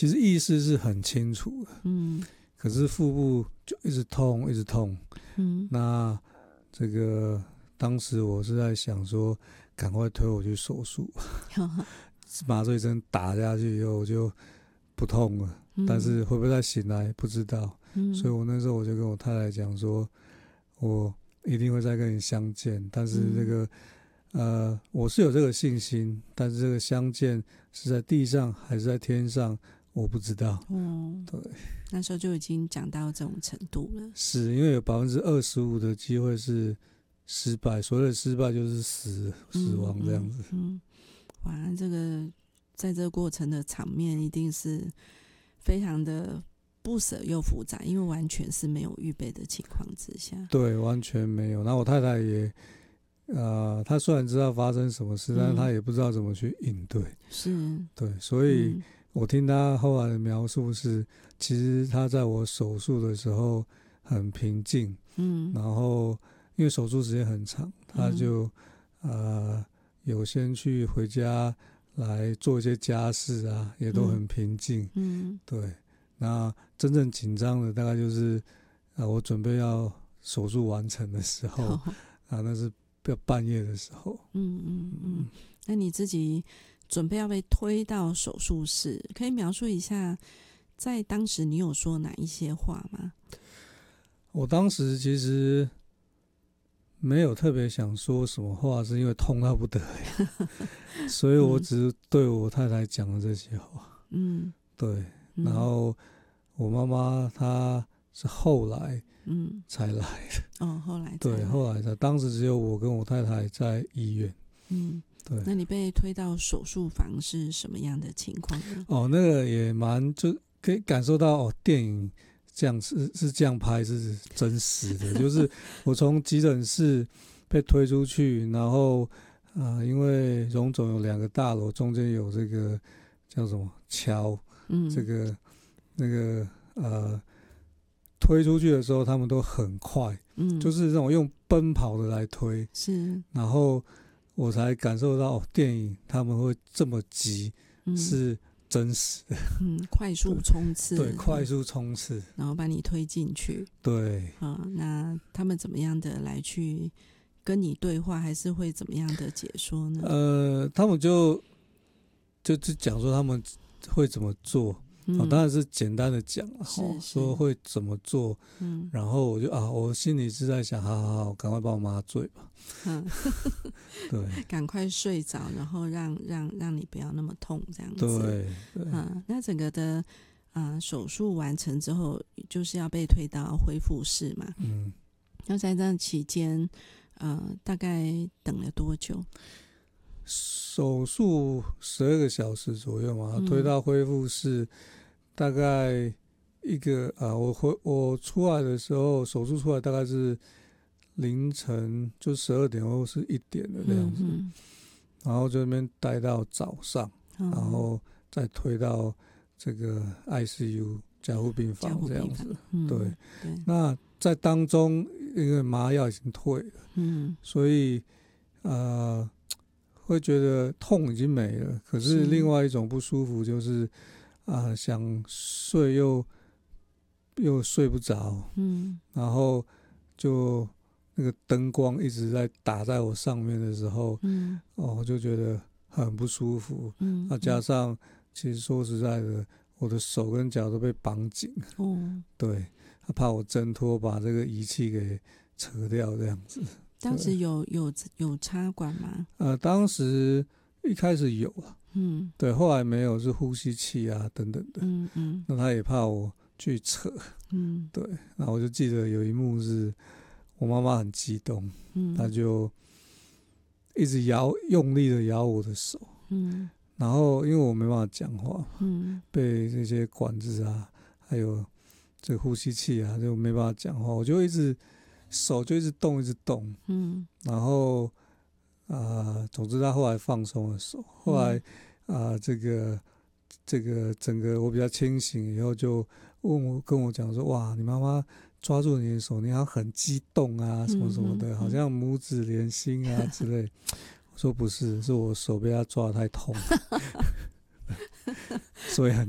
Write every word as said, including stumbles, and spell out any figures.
其实意识是很清楚的， 嗯， 可是腹部就一直痛，一直痛。 嗯， 那这个当时我是在想说，赶快推我去手术，麻醉针打下去以后我就不痛了， 嗯、 但是会不会再醒来不知道。 嗯、 所以我那时候我就跟我太太讲说，我一定会再跟你相见，但是这个、嗯、呃，我是有这个信心，但是这个相见是在地上还是在天上，我不知道。 哦， 对， 那时候就已经讲到这种程度了。 是因为有百分之二十五的机会是失败，所谓的失败就是死死亡这样子。嗯， 嗯嗯哇，这个在这个过程的场面一定是非常的不舍又复杂，因为完全是没有预备的情况之下。 对，完全没有。那我太太也，呃，她虽然知道发生什么事，嗯、但是她也不知道怎么去应对。 是， 对，所以我听她后来的描述是，其实她在我手术的时候很平静，嗯，然后因为手术时间很长，她就、嗯、呃。有先去回家来做一些家事啊，也都很平静。嗯，对。那真正紧张的大概就是，啊，我准备要手术完成的时候，哦、啊，那是要半夜的时候。 嗯嗯嗯。那你自己准备要被推到手术室，可以描述一下，在当时你有说哪一些话吗？ 我当时其实没有特别想说什么话，是因为痛到不得了，所以我只是对我太太讲了这些话。嗯，对。然后我妈妈她是后来嗯才来的。 哦，后来才来对，后来才。当时只有我跟我太太在医院。嗯，对。 那你被推到手术房是什么样的情况呢？ 哦，那个也蛮就可以感受到哦，电影。这样是是这样拍是真实的，就是我从急诊室被推出去，然后啊、呃，因为荣总有两个大楼，中间有这个叫什么桥，嗯，这个那个呃推出去的时候，他们都很快，嗯，就是那种用奔跑的来推， 是， 然后我才感受到、哦、电影他们会这么急，嗯、是。真实的， 嗯，快速冲刺， 对，对快速冲刺， 然后把你推进去， 对， 啊、嗯，那他们怎么样的来去跟你对话，还是会怎么样的解说呢？ 呃，他们就就就讲说他们会怎么做，嗯哦、当然是简单的讲，哦、说会怎么做，嗯，然后我就啊，我心里是在想，好好好，赶快帮我麻醉吧，嗯，对， 赶快睡着，然后让让让你不要那么痛，这样子， 对，对， 嗯，那整个的啊、呃、手术完成之后，就是要被推到恢复室嘛，嗯，那在这期间，呃，大概等了多久？ 手术十二个小时左右嘛，嗯、推到恢复室，大概一个啊、呃，我回我出来的时候，手术出来大概是凌晨，就十二点或是一点的这样子，嗯、然后就那边待到早上，嗯、然后再推到这个 I C U 加护病房这样子，嗯、对, 对。那在当中，因为麻药已经退了，嗯，所以呃。会觉得痛已经没了，可是另外一种不舒服就是啊、呃，想睡又又睡不着，嗯，然后就那个灯光一直在打在我上面的时候，嗯，哦，就觉得很不舒服，嗯，啊，加上其实说实在的，我的手跟脚都被绑紧，哦，对，他怕我挣脱把这个仪器给扯掉这样子。 当时有有有插管吗？ 呃，当时一开始有啊，嗯，对，后来没有，是呼吸器啊等等的，嗯嗯，那他也怕我去扯，嗯，对，然后我就记得有一幕是我妈妈很激动，嗯，她就一直摇，用力的摇我的手，嗯，然后因为我没办法讲话，嗯，被这些管子啊，还有这个呼吸器啊，就没办法讲话，我就一直。手就一直动，一直动，嗯，然后啊、呃，总之他后来放松了手，后来啊、呃，这个这个整个我比较清醒以后，就问我跟我讲说，哇，你妈妈抓住你的手，你好像很激动啊，什么什么的，嗯嗯嗯、好像母子连心啊之类。我说不是，是我手被他抓得太痛，所以很